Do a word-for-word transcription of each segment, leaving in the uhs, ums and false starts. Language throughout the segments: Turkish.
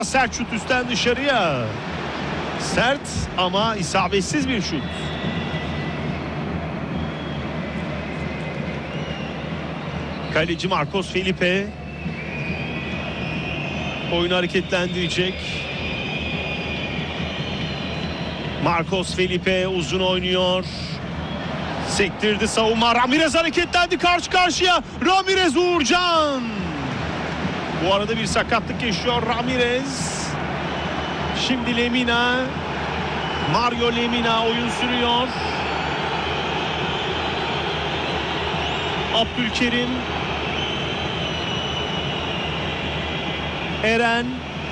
Sert şut üstten dışarıya. Sert ama isabetsiz bir şut. Kaleci Marcos Felipe oyunu hareketlendirecek. Marcos Felipe uzun oynuyor. Sektirdi savunma. Ramirez hareketlendi karşı karşıya. Ramirez, Uğurcan. Bu arada bir sakatlık yaşıyor Ramirez. Şimdi Lemina. Mario Lemina oyun sürüyor. Abdülkerim. Eren.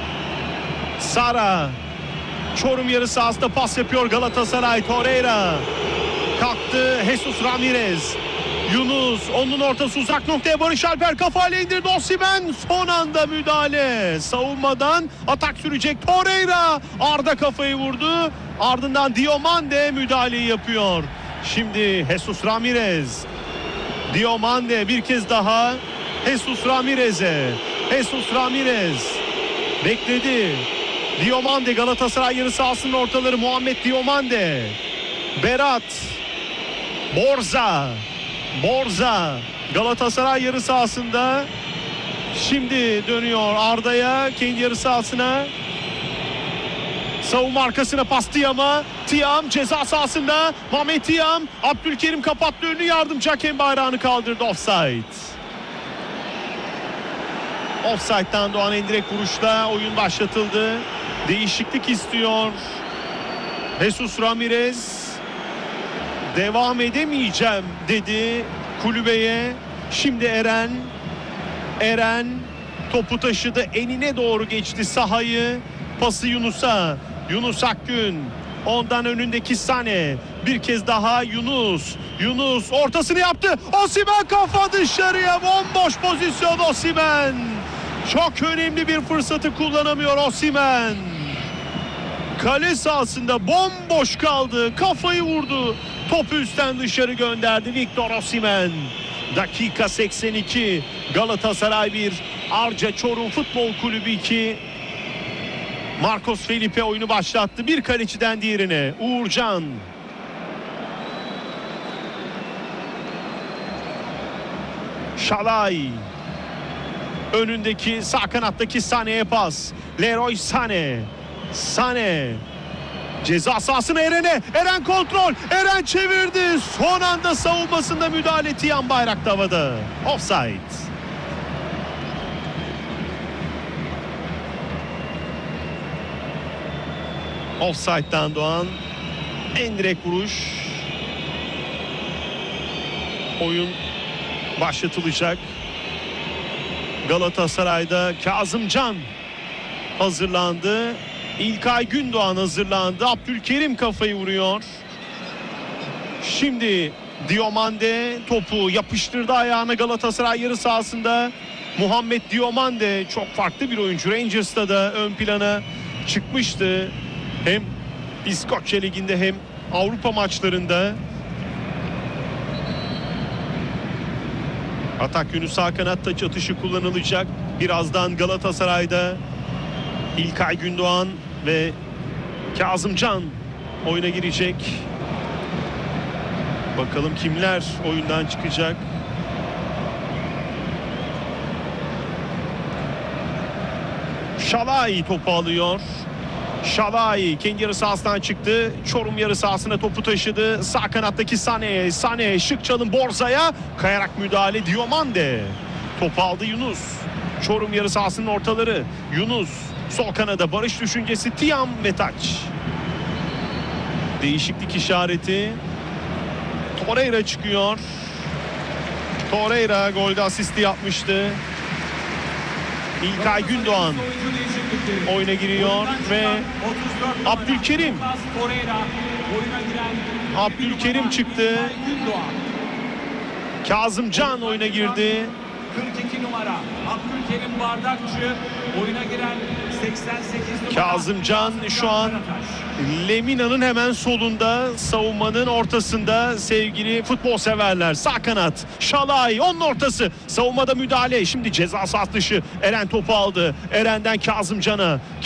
Sara. Çorum yarı sahasında pas yapıyor Galatasaray. Torreira. Kalktı Jesus Ramirez. Yunus, onun ortası uzak noktaya, Barış Alper kafayla indirdi. Osimhen son anda müdahale. Savunmadan atak sürecek Torreira. Arda kafayı vurdu. Ardından Diomande müdahaleyi yapıyor. Şimdi Jesus Ramirez. Diomande bir kez daha Jesus Ramirez'e. Jesus Ramirez bekledi. Diomande, Galatasaray yarı sahasının ortaları. Muhammed Diomande. Berat. Borza. Borza. Galatasaray yarı sahasında. Şimdi dönüyor Arda'ya, kendi yarı sahasına. Savunma arkasına pas Tiam'a. Tiam ceza sahasında. Mehmet Tiam. Abdülkerim kapattı önünü, yardımcı hakem bayrağını kaldırdı. Offside. Offside'dan doğan endirek vuruşla oyun başlatıldı. Değişiklik istiyor Jesus Ramirez. Devam edemeyeceğim dedi kulübeye. Şimdi Eren. Eren topu taşıdı. Enine doğru geçti sahayı. Pası Yunus'a. Yunus Akgün. Ondan önündeki Sane. Bir kez daha Yunus. Yunus ortasını yaptı. Osimhen kafa dışarıya. Bomboş pozisyon Osimhen. Çok önemli bir fırsatı kullanamıyor Osimhen. Kale sahasında bomboş kaldı. Kafayı vurdu. Topu üstten dışarı gönderdi Victor Osimhen. Dakika seksen iki. Galatasaray bir, Arca Çorum Futbol Kulübü iki. Marcos Felipe oyunu başlattı. Bir kaleciden diğerine. Uğurcan. Şalay. Önündeki sağ kanattaki Sané'ye pas. Leroy Sané. Sané. Ceza sahasına Eren'e. Eren kontrol. Eren çevirdi. Son anda savunmasında müdahale. Tiam bayrak havada. Offside. Offside'dan doğan endirek vuruş. Oyun başlatılacak. Galatasaray'da Kazımcan hazırlandı. İlkay Gündoğan hazırlandı. Abdülkerim kafayı vuruyor. Şimdi Diomande topu yapıştırdı ayağına Galatasaray yarı sahasında. Muhammed Diomande çok farklı bir oyuncu. Rangers'ta da ön plana çıkmıştı. Hem İskoçya Ligi'nde hem Avrupa maçlarında. Atak yönü sağ kanat taç atışı kullanılacak. Birazdan Galatasaray'da İlkay Gündoğan ve Kazımcan oyuna girecek. Bakalım kimler oyundan çıkacak. Şalay topu alıyor. Şalay kendi yarı sahasından çıktı. Çorum yarı sahasına topu taşıdı. Sağ kanattaki Sané. Sané şık çalım Borza'ya. Kayarak müdahale Diomande. Topu aldı Yunus. Çorum yarı sahasının ortaları. Yunus. Sol kanada barış düşüncesi Tiam ve taç. Değişiklik işareti. Torreira çıkıyor. Torreira golde asisti yapmıştı. İlkay Gündoğan oyuna giriyor ve Abdülkerim. Abdülkerim çıktı. Kazımcan oyuna girdi. kırk iki numara Abdülkerim Bardakçı oyuna giren seksen sekiz numara Kazımcan şu an Lemina'nın hemen solunda, savunmanın ortasında sevgili futbol severler. Sağ kanat Şalay, onun ortası, savunmada müdahale. Şimdi ceza sahası dışı Eren topu aldı. Eren'den Kazımcan'a.